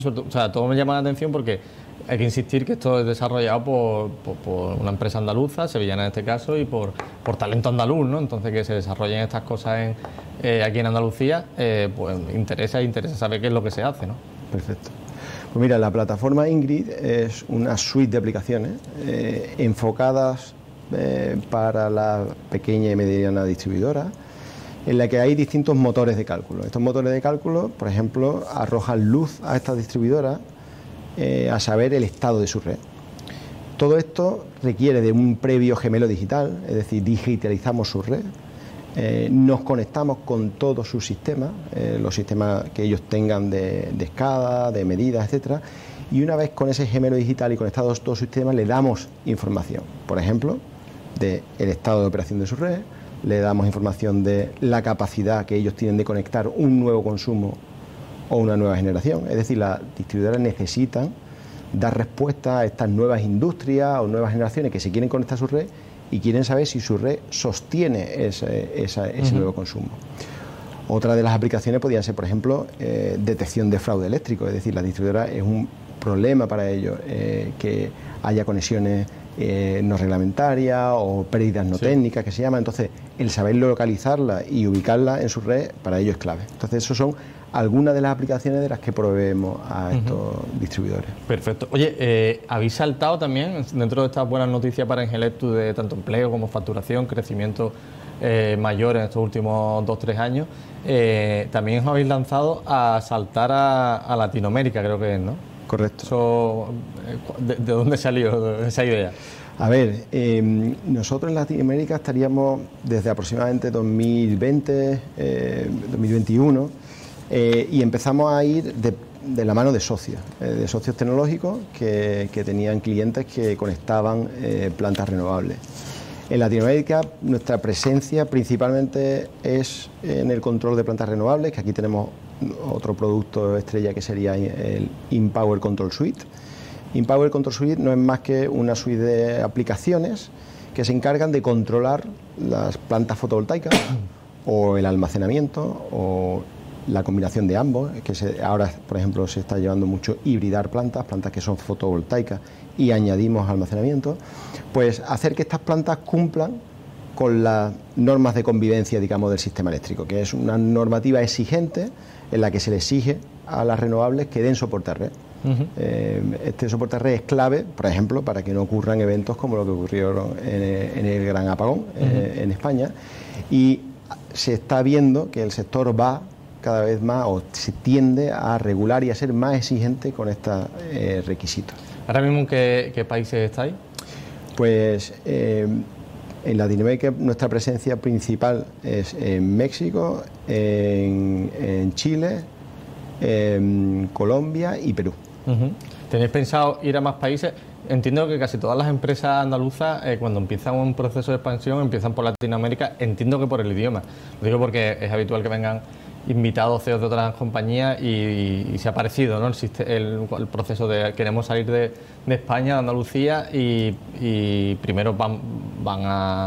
O sea, todo me llama la atención porque hay que insistir que esto es desarrollado por una empresa andaluza, sevillana en este caso, y por talento andaluz, ¿no? Entonces, que se desarrollen estas cosas aquí en Andalucía, pues interesa saber qué es lo que se hace, ¿no? Perfecto. Pues mira, la plataforma Ingrid es una suite de aplicaciones enfocadas para la pequeña y mediana distribuidora, en la que hay distintos motores de cálculo. Estos motores de cálculo, por ejemplo, arrojan luz a estas distribuidoras a saber el estado de su red. Todo esto requiere de un previo gemelo digital, es decir, digitalizamos su red, nos conectamos con todos sus sistemas, los sistemas que ellos tengan de escala, de medidas, etcétera, y una vez con ese gemelo digital y conectados todos sus sistemas, le damos información, por ejemplo, del estado de operación de su red, le damos información de la capacidad que ellos tienen de conectar un nuevo consumo o una nueva generación. Es decir, las distribuidoras necesitan dar respuesta a estas nuevas industrias o nuevas generaciones que se quieren conectar a su red y quieren saber si su red sostiene ese nuevo consumo. Otra de las aplicaciones podrían ser, por ejemplo, detección de fraude eléctrico. Es decir, la distribuidora es un problema para ellos que haya conexiones no reglamentarias o pérdidas no técnicas, que se llama. Entonces, el saber localizarla y ubicarla en su red para ellos es clave. Entonces, esos son algunas de las aplicaciones de las que proveemos a estos distribuidores. Perfecto. Oye, habéis saltado también, dentro de estas buenas noticias para Engelectus, de tanto empleo como facturación, crecimiento mayor en estos últimos 2-3 años, también os habéis lanzado a saltar a Latinoamérica, creo que es, ¿no? Correcto. Eso, ¿de dónde salió esa idea? A ver, nosotros en Latinoamérica estaríamos desde aproximadamente 2020, 2021, y empezamos a ir de la mano de socios tecnológicos que tenían clientes que conectaban plantas renovables. En Latinoamérica nuestra presencia principalmente es en el control de plantas renovables, que aquí tenemos otro producto estrella que sería el InPower Control Suite. InPower Control Suite no es más que una suite de aplicaciones que se encargan de controlar las plantas fotovoltaicas o el almacenamiento o la combinación de ambos, ahora, por ejemplo, se está llevando mucho hibridar plantas que son fotovoltaicas y añadimos almacenamiento, pues hacer que estas plantas cumplan con las normas de convivencia, digamos, del sistema eléctrico, que es una normativa exigente en la que se le exige a las renovables que den soporte a red. Este soporte a red es clave, por ejemplo, para que no ocurran eventos como lo que ocurrió en el gran apagón en España, y se está viendo que el sector va cada vez más o se tiende a regular y a ser más exigente con estos requisitos. ¿Ahora mismo en qué países estáis? Pues en Latinoamérica nuestra presencia principal es en México, en Chile, en Colombia y Perú. ¿Tenéis pensado ir a más países? Entiendo que casi todas las empresas andaluzas, cuando empiezan un proceso de expansión, empiezan por Latinoamérica. Entiendo que por el idioma. Lo digo porque es habitual que vengan invitados CEOs de otras compañías y se ha parecido, ¿no? El proceso de queremos salir de España, de Andalucía y primero van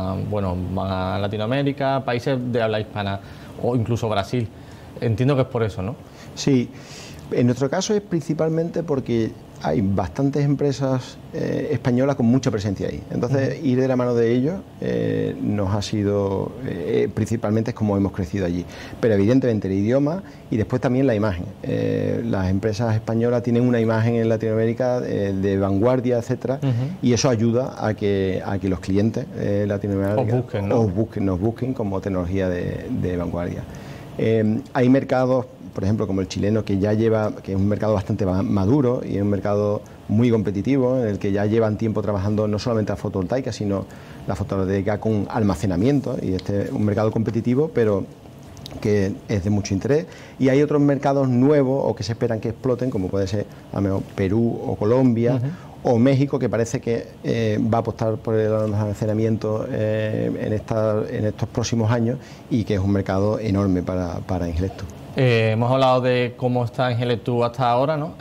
a Latinoamérica, países de habla hispana o incluso Brasil. Entiendo que es por eso, ¿no? Sí, en nuestro caso es principalmente porque hay bastantes empresas españolas con mucha presencia ahí. Entonces, ir de la mano de ellos nos ha sido, principalmente es como hemos crecido allí. Pero evidentemente el idioma y después también la imagen. Las empresas españolas tienen una imagen en Latinoamérica de vanguardia, etcétera, y eso ayuda a que los clientes latinoamericanos nos busquen como tecnología de vanguardia. Hay mercados, por ejemplo, como el chileno, que es un mercado bastante maduro y es un mercado muy competitivo, en el que ya llevan tiempo trabajando no solamente la fotovoltaica, sino la fotovoltaica con almacenamiento, y este es un mercado competitivo, pero que es de mucho interés. Y hay otros mercados nuevos o que se esperan que exploten, como puede ser a lo mejor Perú o Colombia, o México, que parece que va a apostar por el almacenamiento en estos próximos años, y que es un mercado enorme para Engelectus. Hemos hablado de cómo está Engelectus hasta ahora, ¿no?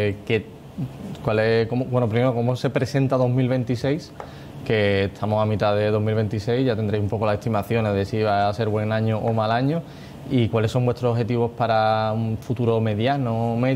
Primero, ¿cómo se presenta 2026? Que estamos a mitad de 2026, ya tendréis un poco las estimaciones de si va a ser buen año o mal año. ¿Y cuáles son vuestros objetivos para un futuro mediano, medio?